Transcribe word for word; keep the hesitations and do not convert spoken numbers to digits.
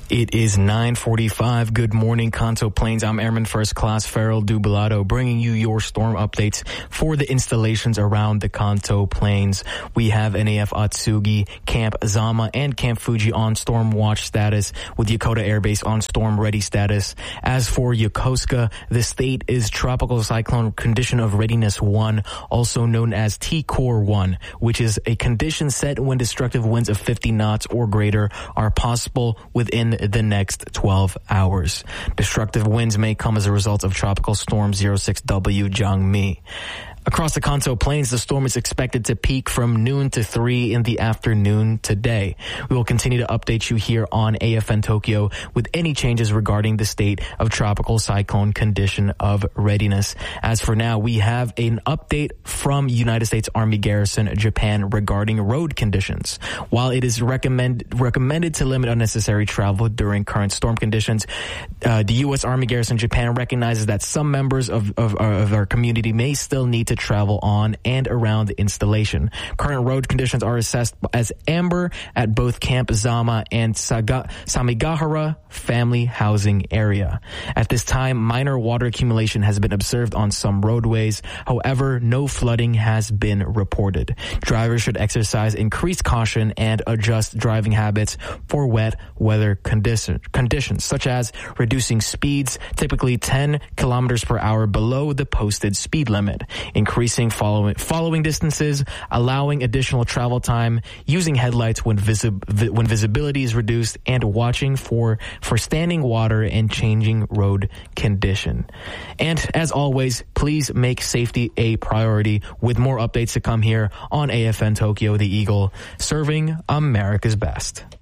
It is nine forty-five. Good morning, Kanto Plains. I'm Airman First Class Farrell Dubalato, bringing you your storm updates for the installations around the Kanto Plains. We have N A F Atsugi, Camp Zama, and Camp Fuji on storm watch status, with Yokota Air Base on storm ready status. As for Yokosuka, the state is tropical cyclone condition of readiness one, also known as T-Core one, which is a condition set when destructive winds of fifty knots or greater are possible within the next twelve hours. Destructive winds may come as a result of Tropical Storm zero six W Jangmi. Across the Kanto Plains, the storm is expected to peak from noon to three in the afternoon today. We will continue to update you here on A F N Tokyo with any changes regarding the state of tropical cyclone condition of readiness. As for now, we have an update from United States Army Garrison Japan regarding road conditions. While it is recommend, recommended to limit unnecessary travel during current storm conditions, uh, the U S Army Garrison Japan recognizes that some members of, of, of our community may still need to travel on and around the installation. Current road conditions are assessed as amber at both Camp Zama and Saga, Samigahara family housing area. At this time, minor water accumulation has been observed on some roadways. However, no flooding has been reported. Drivers should exercise increased caution and adjust driving habits for wet weather condition, conditions, such as reducing speeds, typically ten kilometers per hour below the posted speed limit, increasing following, following distances, allowing additional travel time, using headlights when, visi- vi- when visibility is reduced, and watching for, for standing water and changing road condition. And as always, please make safety a priority, with more updates to come here on A F N Tokyo, the Eagle, serving America's best.